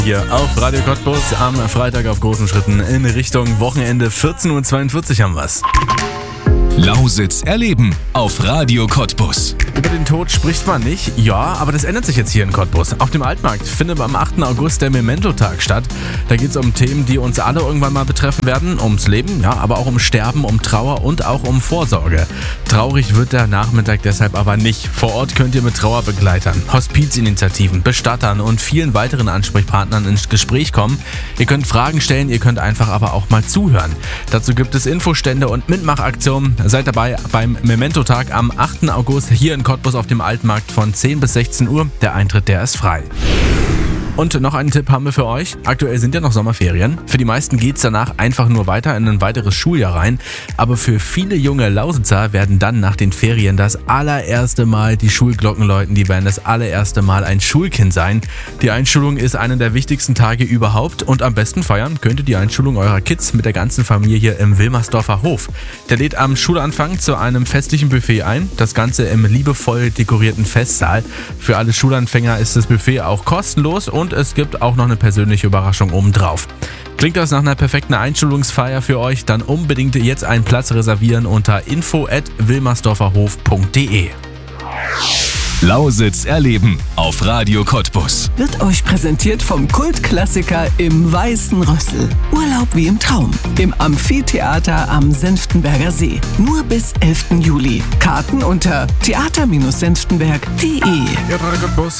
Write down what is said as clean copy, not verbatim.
Hier auf Radio Cottbus am Freitag auf großen Schritten in Richtung Wochenende. 14.42 Uhr haben wir's. Lausitz erleben auf Radio Cottbus. Über den Tod spricht man nicht, ja, aber das ändert sich jetzt hier in Cottbus. Auf dem Altmarkt findet am 8. August der Memento-Tag statt. Da geht es um Themen, die uns alle irgendwann mal betreffen werden. Ums Leben, ja, aber auch um Sterben, um Trauer und auch um Vorsorge. Traurig wird der Nachmittag deshalb aber nicht. Vor Ort könnt ihr mit Trauerbegleitern, Hospizinitiativen, Bestattern und vielen weiteren Ansprechpartnern ins Gespräch kommen. Ihr könnt Fragen stellen, ihr könnt einfach aber auch mal zuhören. Dazu gibt es Infostände und Mitmachaktionen. Seid dabei beim Memento-Tag am 8. August hier in Cottbus auf dem Altmarkt von 10 bis 16 Uhr. Der Eintritt, der ist frei. Und noch einen Tipp haben wir für euch. Aktuell sind ja noch Sommerferien. Für die meisten geht es danach einfach nur weiter in ein weiteres Schuljahr rein. Aber für viele junge Lausitzer werden dann nach den Ferien das allererste Mal die Schulglocken läuten. Die werden das allererste Mal ein Schulkind sein. Die Einschulung ist einer der wichtigsten Tage überhaupt. Und am besten feiern könnt ihr die Einschulung eurer Kids mit der ganzen Familie im Wilmersdorfer Hof. Der lädt am Schulanfang zu einem festlichen Buffet ein. Das Ganze im liebevoll dekorierten Festsaal. Für alle Schulanfänger ist das Buffet auch kostenlos und es gibt auch noch eine persönliche Überraschung obendrauf. Klingt das nach einer perfekten Einschulungsfeier für euch? Dann unbedingt jetzt einen Platz reservieren unter info@wilmersdorferhof.de. Lausitz erleben auf Radio Cottbus. Wird euch präsentiert vom Kultklassiker im Weißen Rössel. Urlaub wie im Traum. Im Amphitheater am Senftenberger See. Nur bis 11. Juli. Karten unter theater-senftenberg.de. Ja, Radio Cottbus.